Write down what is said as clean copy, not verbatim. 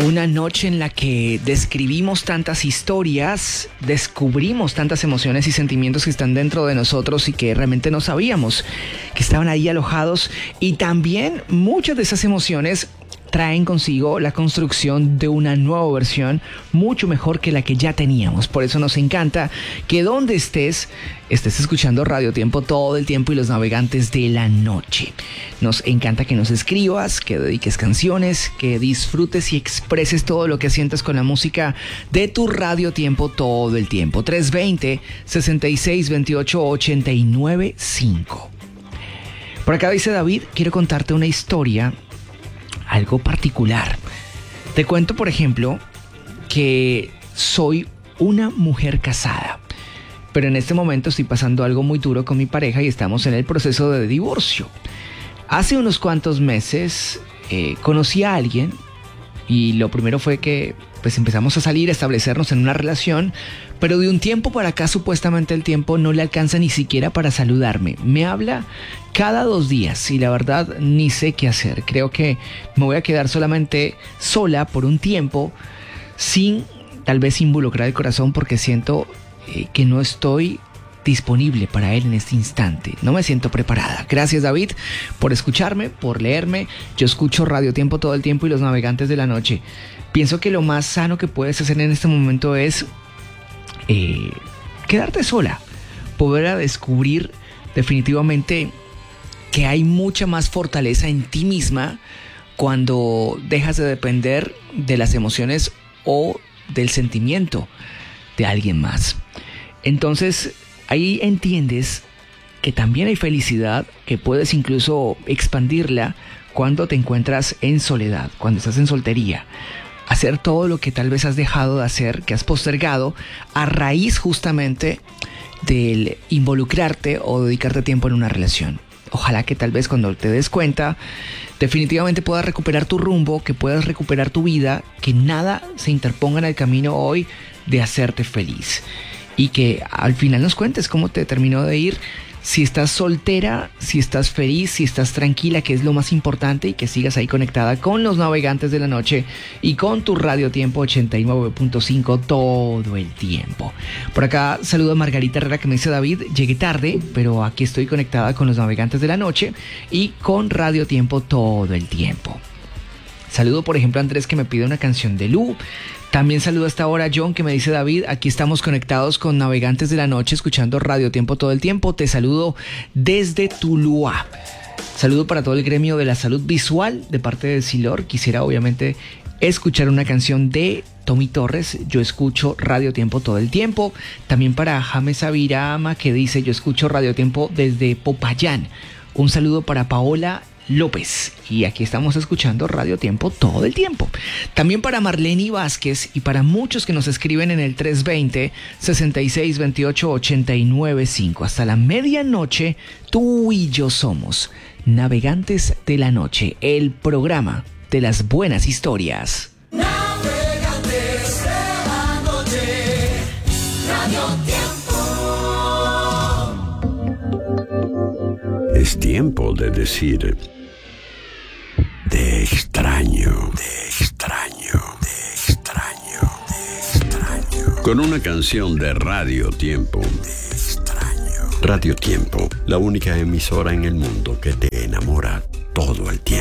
Una noche en la que describimos tantas historias, descubrimos tantas emociones y sentimientos que están dentro de nosotros y que realmente no sabíamos que estaban ahí alojados. Y también muchas de esas emociones traen consigo la construcción de una nueva versión mucho mejor que la que ya teníamos. Por eso nos encanta que donde estés escuchando Radio Tiempo todo el tiempo y los navegantes de la noche. Nos encanta que nos escribas, que dediques canciones, que disfrutes y expreses todo lo que sientes con la música de tu Radio Tiempo todo el tiempo. 320-6628-895. Por acá dice David, quiero contarte una historia algo particular. Te cuento, por ejemplo, que soy una mujer casada, pero en este momento estoy pasando algo muy duro con mi pareja y estamos en el proceso de divorcio. Hace unos cuantos meses conocí a alguien y lo primero fue que pues empezamos a salir, a establecernos en una relación, pero de un tiempo para acá supuestamente el tiempo no le alcanza ni siquiera para saludarme. Me habla cada 2 días y la verdad ni sé qué hacer. Creo que me voy a quedar solamente sola por un tiempo sin tal vez involucrar el corazón porque siento que no estoy disponible para él en este instante. No me siento preparada. Gracias, David, por escucharme, por leerme. Yo escucho Radio Tiempo todo el tiempo y los navegantes de la noche. Pienso que lo más sano que puedes hacer en este momento es quedarte sola, poder a descubrir definitivamente que hay mucha más fortaleza en ti misma cuando dejas de depender de las emociones o del sentimiento de alguien más. Entonces, ahí entiendes que también hay felicidad, que puedes incluso expandirla cuando te encuentras en soledad, cuando estás en soltería. Hacer todo lo que tal vez has dejado de hacer, que has postergado, a raíz justamente del involucrarte o dedicarte tiempo en una relación. Ojalá que tal vez cuando te des cuenta, definitivamente puedas recuperar tu rumbo, que puedas recuperar tu vida, que nada se interponga en el camino hoy de hacerte feliz. Y que al final nos cuentes cómo te terminó de ir, si estás soltera, si estás feliz, si estás tranquila, que es lo más importante, y que sigas ahí conectada con los navegantes de la noche y con tu Radio Tiempo 89.5 todo el tiempo. Por acá saludo a Margarita Herrera que me dice: David, llegué tarde, pero aquí estoy conectada con los navegantes de la noche y con Radio Tiempo todo el tiempo. Saludo, por ejemplo, a Andrés que me pide una canción de Lu. También saludo hasta ahora a John que me dice: David, aquí estamos conectados con Navegantes de la Noche escuchando Radio Tiempo todo el tiempo. Te saludo desde Tuluá. Saludo para todo el gremio de la salud visual de parte de Silor. Quisiera obviamente escuchar una canción de Tommy Torres. Yo escucho Radio Tiempo todo el tiempo. También para James Avirama que dice: yo escucho Radio Tiempo desde Popayán. Un saludo para Paola López, y aquí estamos escuchando Radio Tiempo todo el tiempo. También para Marlene Vázquez y para muchos que nos escriben en el 320-6628-895. Hasta la medianoche, tú y yo somos Navegantes de la Noche, el programa de las buenas historias. Navegantes de la Noche, Radio Tiempo. Es tiempo de decir: te extraño, te extraño, te extraño, te extraño. Con una canción de Radio Tiempo. Te extraño. Radio Tiempo, la única emisora en el mundo que te enamora todo el tiempo.